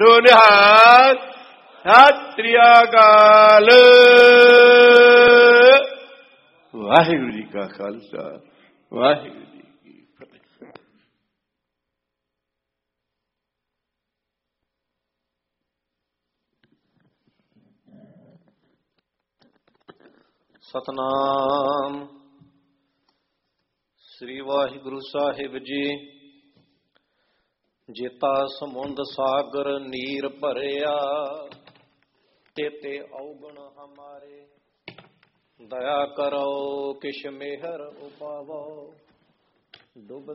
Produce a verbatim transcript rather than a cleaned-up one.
ਸੋ ਨਿਹਾਲ। ਸਤਿ ਸ੍ਰੀ ਅਕਾਲ। ਵਾਹਿਗੁਰੂ ਜੀ ਕਾ ਖਾਲਸਾ, ਵਾਹਿਗੁਰੂ ਜੀ ਕੀ ਫਤਿਹ। ਸਤਨਾਮ ਸ੍ਰੀ ਵਾਹਿਗੁਰੂ ਸਾਹਿਬ ਜੀ। ਜੇਤਾ ਸਮੁੰਦ ਸਾਗਰ ਨੀਰ ਭਰਿਆ, ਤੇਤੇ ਔਗਣ ਹਮਾਰੇ। ਦਇਆ ਕਰੋ ਕਿਛ ਮਿਹਰ ਉਪਾਵੋ, ਡੁੱਬ